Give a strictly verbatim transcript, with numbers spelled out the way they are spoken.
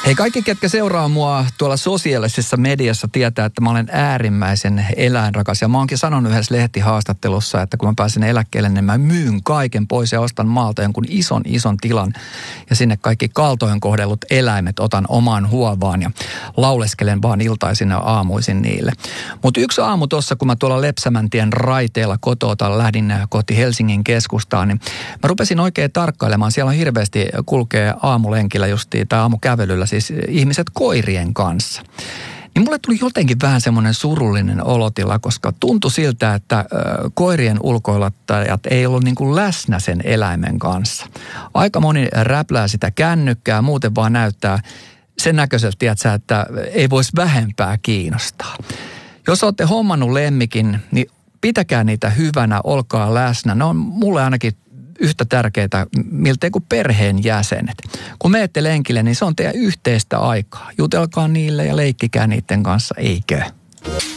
Hei, kaikki, ketkä seuraa mua tuolla sosiaalisessa mediassa, tietää, että mä olen äärimmäisen eläinrakas. Ja mä oonkin sanonut yhdessä lehtihaastattelussa, että kun mä pääsen eläkkeelle, niin mä myyn kaiken pois ja ostan maalta jonkun ison, ison tilan. Ja sinne kaikki kaltoin kohdellut eläimet otan omaan huovaan ja lauleskelen vaan iltaisin ja aamuisin niille. Mutta yksi aamu tuossa, kun mä tuolla Lepsämäntien raiteella kotota lähdin kohti Helsingin keskustaan, niin mä rupesin oikein tarkkailemaan. Siellä on hirveästi kulkee aamulenkillä justiin tai aamukävelyllä siis ihmiset koirien kanssa. Niin mulle tuli jotenkin vähän semmoinen surullinen olotila, koska tuntui siltä, että ö, koirien ulkoilattajat ei ollut niin kuin läsnä sen eläimen kanssa. Aika moni räplää sitä kännykkää, muuten vaan näyttää sen näköiseltä, tiiätsä, että ei voisi vähempää kiinnostaa. Jos olette hommannut lemmikin, niin pitäkää niitä hyvänä, olkaa läsnä. Ne on mulle ainakin yhtä tärkeää, miltei kuin perheen jäsenet. Kun menette lenkille, niin se on teidän yhteistä aikaa. Jutelkaa niille ja leikkikää niiden kanssa, eikö?